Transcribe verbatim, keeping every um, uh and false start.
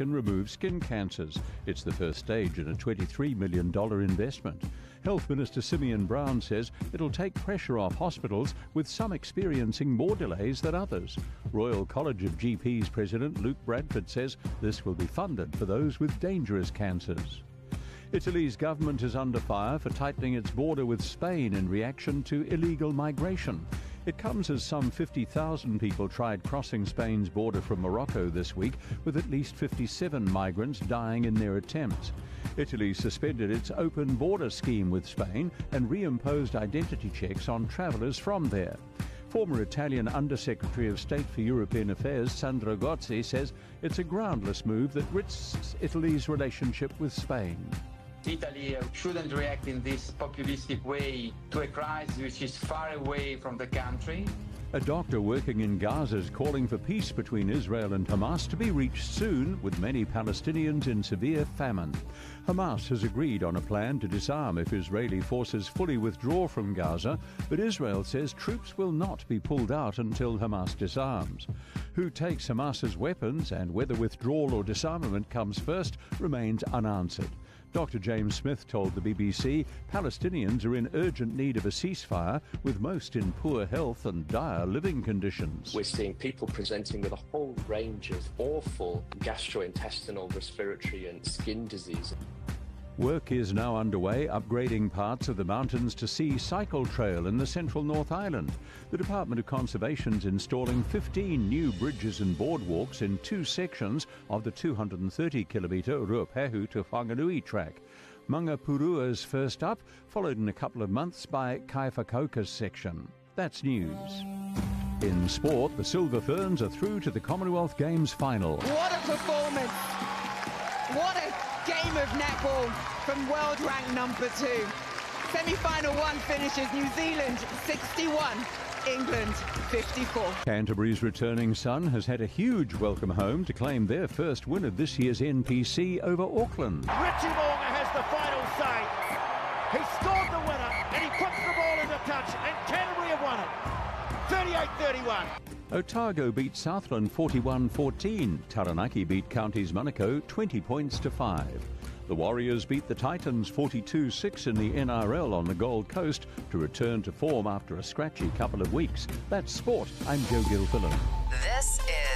can remove skin cancers. It's the first stage in a twenty-three million dollars investment. Health Minister Simeon Brown says it'll take pressure off hospitals, with some experiencing more delays than others. Royal College of G Ps President Luke Bradford says this will be funded for those with dangerous cancers. Italy's government is under fire for tightening its border with Spain in reaction to illegal migration. It comes as some fifty thousand people tried crossing Spain's border from Morocco this week, with at least fifty-seven migrants dying in their attempts. Italy suspended its open border scheme with Spain and reimposed identity checks on travellers from there. Former Italian Undersecretary of State for European Affairs Sandro Gozzi says it's a groundless move that risks Italy's relationship with Spain. Italy shouldn't react in this populistic way to a crisis which is far away from the country. A doctor working in Gaza is calling for peace between Israel and Hamas to be reached soon, with many Palestinians in severe famine. Hamas has agreed on a plan to disarm if Israeli forces fully withdraw from Gaza, but Israel says troops will not be pulled out until Hamas disarms. Who takes Hamas's weapons and whether withdrawal or disarmament comes first remains unanswered. Doctor James Smith told the B B C Palestinians are in urgent need of a ceasefire, with most in poor health and dire living conditions. We're seeing people presenting with a whole range of awful gastrointestinal, respiratory and skin disease. Work is now underway upgrading parts of the Mountains to Sea cycle trail in the central North Island. The Department of Conservation's installing fifteen new bridges and boardwalks in two sections of the two hundred thirty kilometre Ruapehu to Whanganui track. Mangapurua's first up, followed in a couple of months by Kaifakauka's section. That's news. In sport, the Silver Ferns are through to the Commonwealth Games final. What a performance! What a game of netball from world rank number two. Semi-final one finishes New Zealand sixty-one, England fifty-four. Canterbury's returning son has had a huge welcome home to claim their first win of this year's N P C over Auckland. Richie Mo'unga has the final say. He scored the winner and he puts the ball into touch, and Canterbury have won it. thirty-eight thirty-one. Otago beat Southland forty-one fourteen. Taranaki beat Counties Manukau twenty points to five. The Warriors beat the Titans forty-two six in the N R L on the Gold Coast to return to form after a scratchy couple of weeks. That's sport. I'm Joe Gilfillan. This is